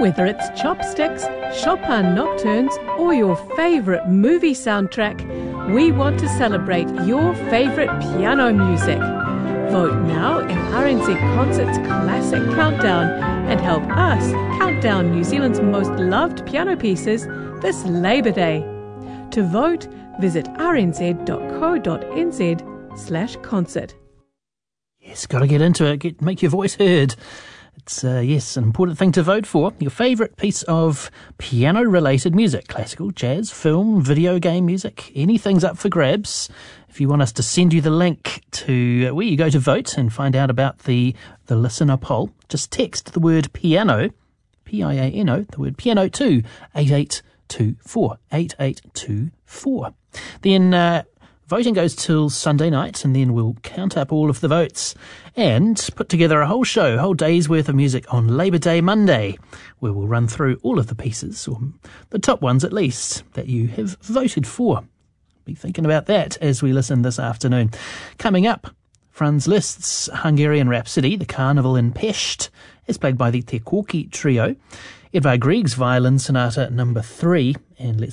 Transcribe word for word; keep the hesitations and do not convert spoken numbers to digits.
Whether it's Chopsticks, Chopin Nocturnes, or your favourite movie soundtrack, we want to celebrate your favourite piano music. Vote now in R N Z Concert's Classic Countdown and help us count down New Zealand's most loved piano pieces this Labour Day. To vote, visit rnz.co.nz slash concert. Yes, got to get into it, get, make your voice heard. It's, uh, yes, an important thing to vote for. Your favourite piece of piano-related music, classical, jazz, film, video game music, anything's up for grabs. If you want us to send you the link to where you go to vote and find out about the, the listener poll, just text the word piano, P I A N O, the word piano to eight eight two four, eight eight two four. Then uh, voting goes till Sunday night, and then we'll count up all of the votes and put together a whole show, a whole day's worth of music on Labour Day Monday, where we'll run through all of the pieces, or the top ones at least, that you have voted for. Be thinking about that as we listen this afternoon. Coming up, Franz Liszt's Hungarian Rhapsody, The Carnival in Pest, is played by the Te Koki Trio. Edvard Grieg's Violin Sonata number three, and let's